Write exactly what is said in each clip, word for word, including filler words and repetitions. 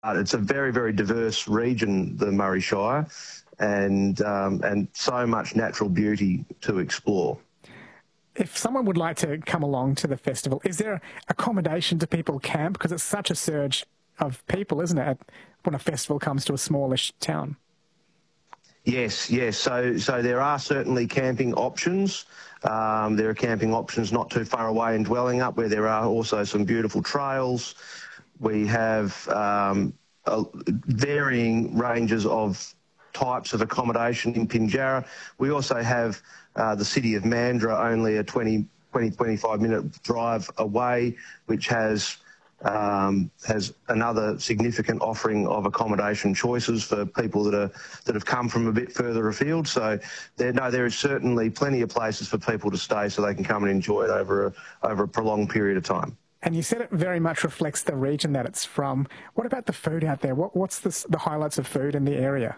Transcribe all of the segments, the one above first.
It's a very, very diverse region, the Murray Shire, and um, and so much natural beauty to explore. If someone would like to come along to the festival, is there accommodation to people camp? Because it's such a surge of people, isn't it, when a festival comes to a smallish town? Yes, yes. So, so there are certainly camping options. Um, there are camping options not too far away in Dwellingup, where there are also some beautiful trails. We have um, uh, varying ranges of types of accommodation in Pinjarra. We also have uh, the city of Mandurah, only a twenty, twenty-five minute drive away, which has um, has another significant offering of accommodation choices for people that are that have come from a bit further afield. So there, no, there is certainly plenty of places for people to stay, so they can come and enjoy it over a, over a prolonged period of time. And you said it very much reflects the region that it's from. What about the food out there? What, what's the, the highlights of food in the area?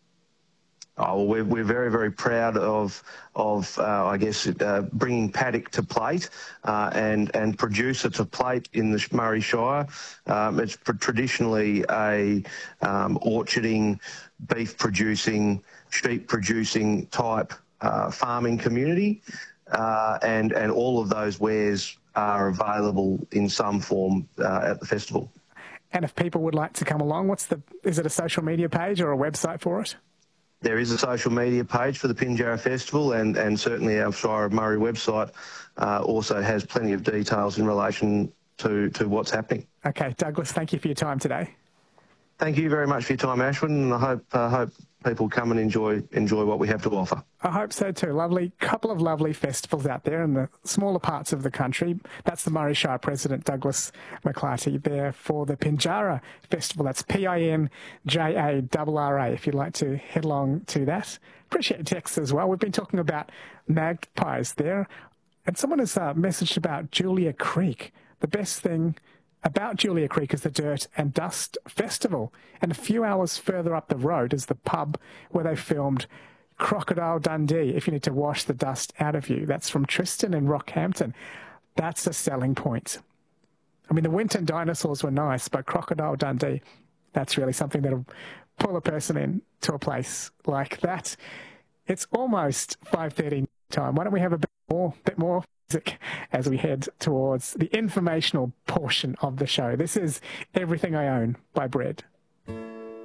Oh, well, we're, we're very, very proud of, of uh, I guess, uh, bringing paddock to plate uh, and, and producer to plate in the Murray Shire. Um, it's traditionally a um, orcharding, beef-producing, sheep-producing type uh, farming community, uh, and, and all of those wares are available in some form uh, at the festival. And if people would like to come along, what's the, is it a social media page or a website for it? There is a social media page for the Pinjarra Festival, and, and certainly our Shire of Murray website uh, also has plenty of details in relation to, to what's happening. Okay, Douglas, thank you for your time today. Thank you very much for your time, Ashwin, and I hope, uh, hope people come and enjoy enjoy what we have to offer. I hope so too. Lovely, couple of lovely festivals out there in the smaller parts of the country. That's the Murray Shire President, Douglas McClarty, there for the Pinjarra Festival. That's P I N J A R R A, if you'd like to head along to that. Appreciate your texts as well. We've been talking about magpies there, and someone has uh, messaged about Julia Creek. The best thing about Julia Creek is the Dirt and Dust Festival, and a few hours further up the road is the pub where they filmed Crocodile Dundee, if you need to wash the dust out of you. That's from Tristan in Rockhampton. That's a selling point. I mean, the Winton dinosaurs were nice, but Crocodile Dundee, that's really something that'll pull a person in to a place like that. It's almost five thirty time. Why don't we have a bit more, bit more music as we head towards the informational portion of the show. This is Everything I Own by Bread.